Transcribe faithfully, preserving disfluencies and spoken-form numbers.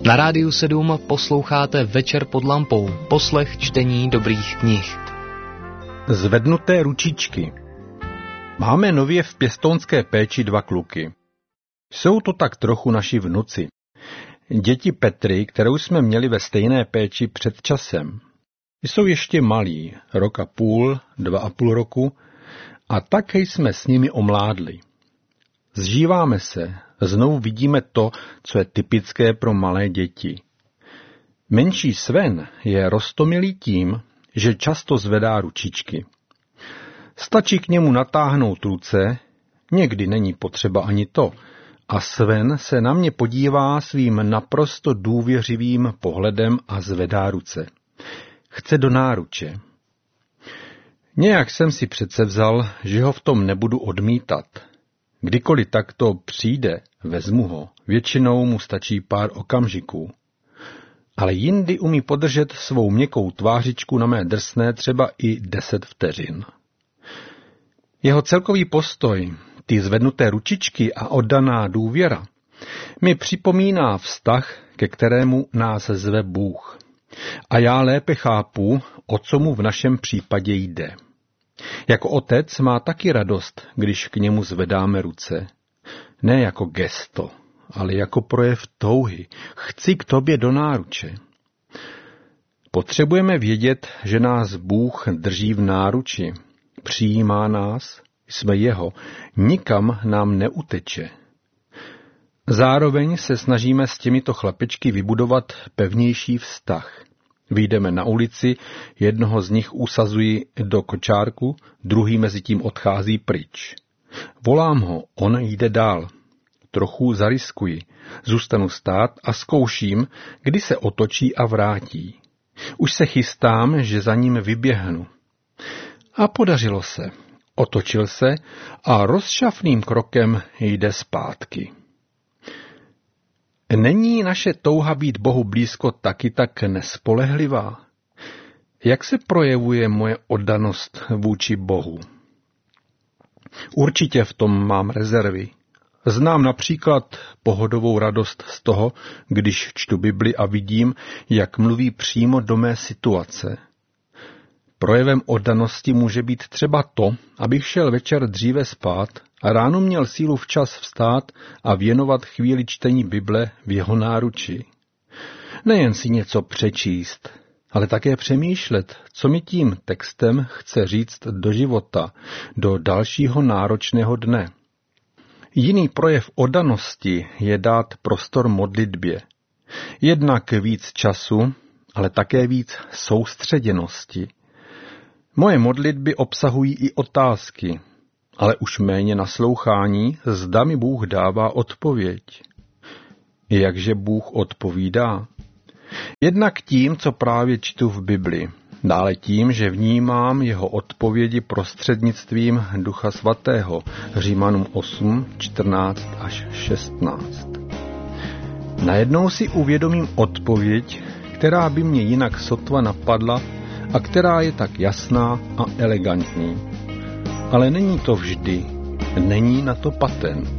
Na Rádiu sedm posloucháte Večer pod lampou, poslech čtení dobrých knih. Zvednuté ručičky. Máme nově v pěstounské péči dva kluky. Jsou to tak trochu naši vnuci. Děti Petry, kterou jsme měli ve stejné péči před časem. Jsou ještě malí, rok a půl, dva a půl roku, a také jsme s nimi omládli. Zžíváme se, znovu vidíme to, co je typické pro malé děti. Menší Sven je roztomilý tím, že často zvedá ručičky. Stačí k němu natáhnout ruce, někdy není potřeba ani to, a Sven se na mě podívá svým naprosto důvěřivým pohledem a zvedá ruce. Chce do náruče. Nějak jsem si předsevzal, že ho v tom nebudu odmítat. Kdykoliv takto přijde, vezmu ho. Většinou mu stačí pár okamžiků. Ale jindy umí podržet svou měkkou tvářičku na mé drsné třeba i deset vteřin. Jeho celkový postoj, ty zvednuté ručičky a oddaná důvěra, mi připomíná vztah, ke kterému nás zve Bůh. A já lépe chápu, o co mu v našem případě jde. Jako otec má taky radost, když k němu zvedáme ruce. Ne jako gesto, ale jako projev touhy. Chci k tobě do náruče. Potřebujeme vědět, že nás Bůh drží v náruči. Přijímá nás, jsme jeho, nikam nám neuteče. Zároveň se snažíme s těmito chlapečky vybudovat pevnější vztah. Vyjdeme na ulici, jednoho z nich usazuji do kočárku, druhý mezi tím odchází pryč. Volám ho, on jde dál. Trochu zariskuji. Zůstanu stát a zkouším, kdy se otočí a vrátí. Už se chystám, že za ním vyběhnu. A podařilo se. Otočil se a rozšafným krokem jde zpátky. Není naše touha být Bohu blízko taky tak nespolehlivá? Jak se projevuje moje oddanost vůči Bohu? Určitě v tom mám rezervy. Znám například pohodovou radost z toho, když čtu Bibli a vidím, jak mluví přímo do mé situace. Projevem oddanosti může být třeba to, abych šel večer dříve spát a ráno měl sílu včas vstát a věnovat chvíli čtení Bible v jeho náruči. Nejen si něco přečíst, ale také přemýšlet, co mi tím textem chce říct do života, do dalšího náročného dne. Jiný projev oddanosti je dát prostor modlitbě. Jednak víc času, ale také víc soustředěnosti. Moje modlitby obsahují i otázky, ale už méně naslouchání, zda mi Bůh dává odpověď. Jakže Bůh odpovídá? Jednak tím, co právě čtu v Bibli, dále tím, že vnímám jeho odpovědi prostřednictvím Ducha Svatého, Římanům osm, čtrnáct až šestnáct. Najednou si uvědomím odpověď, která by mě jinak sotva napadla a která je tak jasná a elegantní. Ale není to vždy, není na to patent.